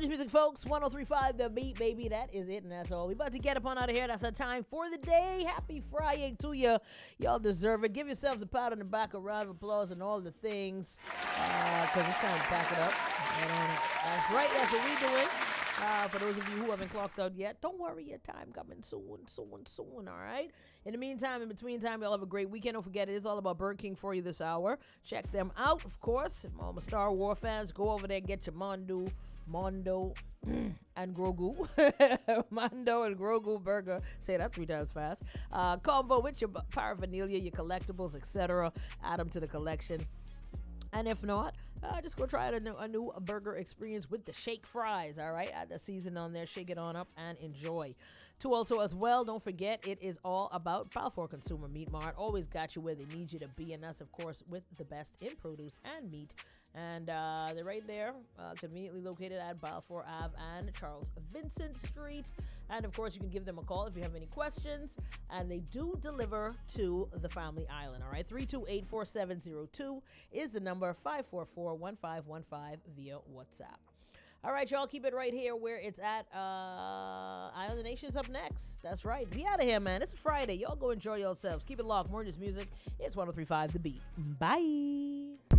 this music, folks. 103.5 The Beat, baby. That is it, and that's all. We about to get up on out of here. That's our time for the day. Happy Friday to you. Y'all deserve it. Give yourselves a pat on the back, a round of applause, and all the things, because it's time to pack it up. That's right. That's what we're doing. For those of you who haven't clocked out yet, don't worry, your time coming soon, all right? In the meantime, in between time, y'all have a great weekend. Don't forget, it is all about Burger King for you this hour. Check them out, of course. If all my Star Wars fans, go over there, get your Mondo, and Grogu. Mondo and Grogu burger. Say that 3 times fast. Combo with your paraphernalia, your collectibles, etc. Add them to the collection. And if not, just go try a new burger experience with the shake fries, all right? Add the season on there, shake it on up, and enjoy. To also, as well, don't forget, it is all about Balfour Consumer Meat Mart. Always got you where they need you to be, and that's, of course, with the best in produce and meat. And they're right there, conveniently located at Balfour Ave and Charles Vincent Street. And, of course, you can give them a call if you have any questions. And they do deliver to the Family Island, all right? 328-4702 is the number, 544-1515 via WhatsApp. All right, y'all, keep it right here where it's at. Island Nation's up next. That's right. Be out of here, man. It's a Friday. Y'all go enjoy yourselves. Keep it locked. More just music. It's 103.5 The Beat. Bye.